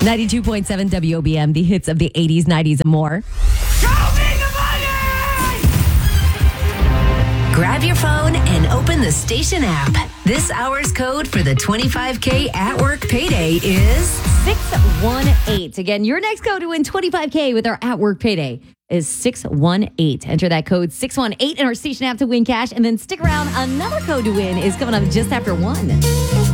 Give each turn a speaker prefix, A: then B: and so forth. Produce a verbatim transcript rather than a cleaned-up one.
A: ninety-two point seven W O B M, the hits of the eighties, nineties, and more.
B: Show me the money!
C: Grab your phone and open the station app. This hour's code for the twenty-five K at work payday is
A: six one eight. Again, your next code to win twenty-five K with our at work payday is six one eight. Enter that code six one eight in our station app to win cash, and then stick around. Another code to win is coming up just after one.